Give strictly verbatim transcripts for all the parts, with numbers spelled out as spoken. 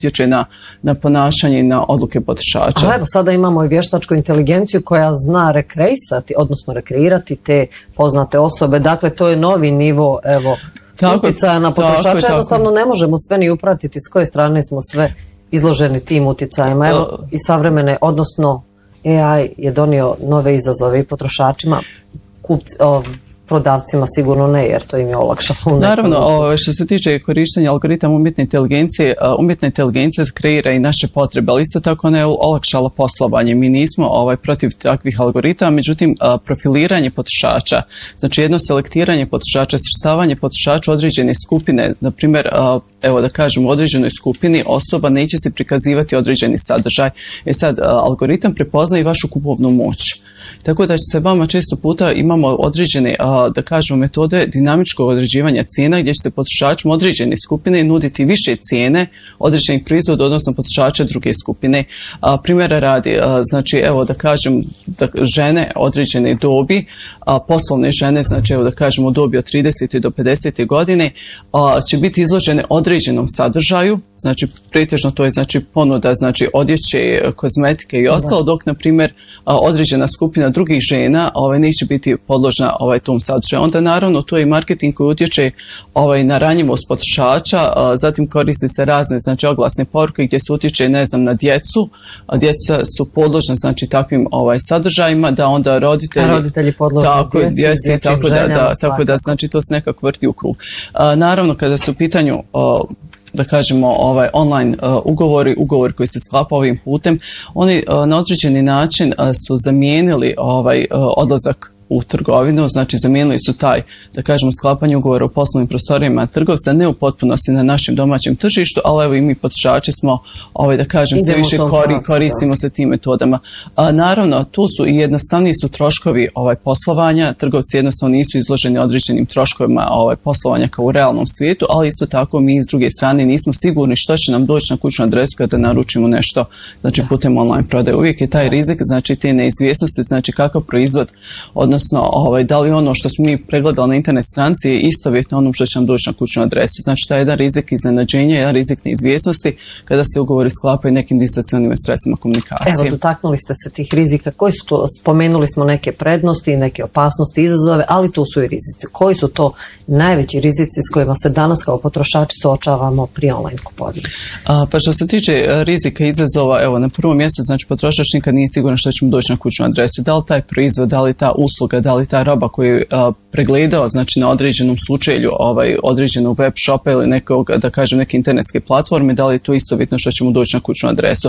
utječe na, na ponašanje i na odluke potrošača. A evo sada imamo i vještačku inteligenciju koja zna rekreisati, odnosno rekreirati te poznate osobe. Dakle, to je novi nivo, evo, tako, utjecaja na potrošača. Tako, jednostavno tako. Ne možemo sve ni upratiti s koje strane smo sve izloženi tim utjecajima. Evo i savremene, odnosno A I je donio nove izazove i potrošačima, kupci, o, prodavcima sigurno ne, jer to im je olakšalo. Naravno, o, što se tiče korištenja algoritama umjetne inteligencije, umjetna inteligencija kreira i naše potrebe, ali isto tako ona je olakšala poslovanje. Mi nismo ovaj, protiv takvih algoritama, međutim, a, profiliranje potrošača, znači jedno selektiranje potrošača, svrstavanje potrošača određene skupine, na primjer, a, evo da kažem, u određenoj skupini osoba neće se prikazivati određeni sadržaj. E sad, a, algoritam prepozna i vašu kupovnu moć. Tako da će se vama često puta imamo određene, a, da kažemo, metode dinamičkog određivanja cijena gdje će se potrošačima određene skupine nuditi više cijene određenih proizvoda, odnosno potrošača druge skupine. A, primjera radi, a, znači evo da kažem, da žene određene dobi, a, poslovne žene, znači evo da kažemo u dobi od tridesete do pedesete godine, a, će biti izložene određenom sadržaju, znači pretežno to je znači ponuda, znači odjeće, kozmetike i ostalo, dok na primjer a, određena skupina drugih žena ovaj, neće biti podložna ovaj, tom sadržaju. Onda naravno to je i marketing koji utječe ovaj, na ranjivost potrošača, a, zatim koristi se razne znači oglasne poruke gdje se utječe ne znam na djecu, a djeca su podložna znači takvim ovaj sadržajima da onda roditelji, a roditelji podložni tako, djeci, djeci tako da, da tako da znači to se nekako vrti u krug. A, naravno kada su u pitanju a, da kažemo ovaj online uh, ugovori, ugovori koji se sklapa ovim putem, oni uh, na određeni način uh, su zamijenili ovaj uh, odlazak u trgovinu, znači zamijenili su taj, da kažemo, sklapanje ugovora u poslovnim prostorijama trgovca, ne u potpunosti na našem domaćem tržištu, ali evo i mi potrošači smo, ovaj, da kažem, sve više kori, koristimo se tim metodama. A, naravno, tu su i jednostavniji su troškovi ovaj, poslovanja, trgovci jednostavno nisu izloženi određenim troškovima ovaj, poslovanja kao u realnom svijetu, ali isto tako mi s druge strane nismo sigurni što će nam doći na kućnu adresu kada naručimo nešto, znači putem online prodaje. Uvijek je taj rizik, znači te neizvjesnosti, znači kakav proizvod, odnosno odnosno ovaj, da li ono što smo mi pregledali na internet stranici je istovjetno onom što će nam doći na kućnu adresu. Znači, taj jedan rizik iznenađenja, jedan rizik neizvjesnosti kada se ugovori sklapaju nekim distancionalnim sredstvima komunikacije. Evo, dotaknuli ste se tih rizika. Koji su to, spomenuli smo neke prednosti, neke opasnosti, izazove, ali tu su i rizici. Koji su to najveći rizici s kojima se danas kao potrošači suočavamo pri online kupovini? A, pa što se tiče rizika i izazova, evo, na prvom mjestu, znači potrošač nikad nije siguran što će mu doći na kućnu adresu. Da li taj proizvod, da li ta usluga, da li ta roba koju je pregledao, znači na određenom slučaju, ovaj, određenog web shopa ili nekog, da kažem, neke internetske platforme, da li je to istovjetno što će mu doći na kućnu adresu.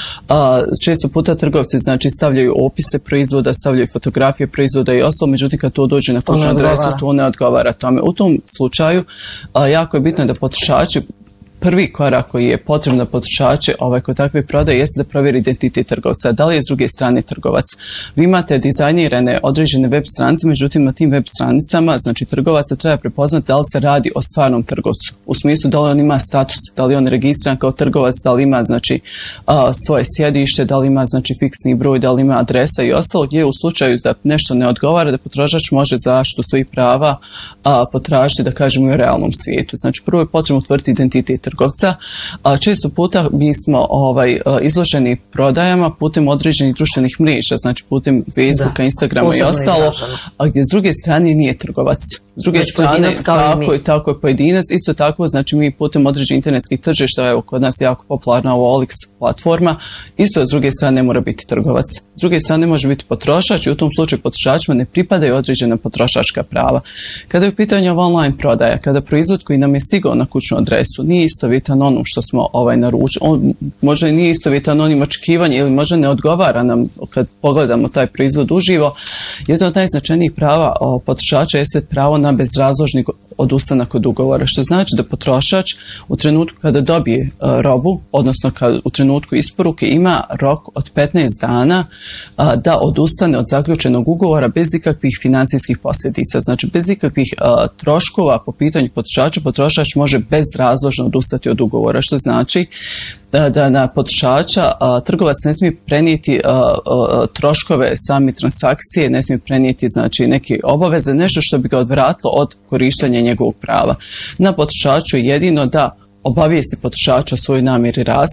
A, često puta trgovci, znači, stavljaju opise proizvoda, stavljaju fotografije proizvoda i ostalo, međutim, kad to dođe na kućnu adresu, to ne odgovara tome. U tom slučaju, a, jako je bitno da potrošači, prvi korak koji je potrebno da potrošače ovaj, kod takve prodaje jeste da provjeri identitet trgovca. Da li je s druge strane trgovac? Vi imate dizajnirane određene web stranice, međutim na tim web stranicama, znači trgovaca treba prepoznati da li se radi o stvarnom trgovcu. U smislu da li on ima status, da li on registriran kao trgovac, da li ima znači a, svoje sjedište, da li ima znači fiksni broj, da li ima adresa i ostalo, gdje u slučaju da nešto ne odgovara, da potrošač može zaštitu svojih prava a, potražiti, da kažemo, i u realnom svijetu. Znači prvo je potrebno utvrditi identitet trgovca. A često puta mi smo ovaj, izloženi prodajama putem određenih društvenih mreža, znači putem Facebooka, da, Instagrama i ostalo, a gdje s druge strane nije trgovac. S druge znači, strane, tako je, tako je pojedinac. Isto tako, znači mi putem određenih internetskih tržišta, evo kod nas je jako popularna ovo O L X platforma, isto s druge strane ne mora biti trgovac. S druge strane može biti potrošač i u tom slučaju potrošačima ne pripadaju određena potrošačka prava. Kada je u pitanju online prodaja, kada proizvod koji nam je stigao na kućnu adresu nije istovjetan onom što smo ovaj naručili, on možda nije istovjetan onim očekivanja ili možda ne odgovara nam kad pogledamo taj proizvod uživo, jedno od najznačajnijih prava o, potrošača jeste pravo na bezrazložni odustanak od ugovora, što znači da potrošač u trenutku kada dobije uh, robu, odnosno kad u trenutku isporuke ima rok od petnaest dana uh, da odustane od zaključenog ugovora bez ikakvih financijskih posljedica. Znači bez ikakvih uh, troškova po pitanju potrošača, potrošač može bezrazložno odustati od ugovora, što znači da, da na potrošača uh, trgovac ne smije prenijeti uh, uh, troškove same transakcije, ne smije prenijeti znači neke obaveze, nešto što bi ga odvratilo od korištenja njegovog prava. Na potrošaču je jedino da obavijesti potrošača o svojoj namjeri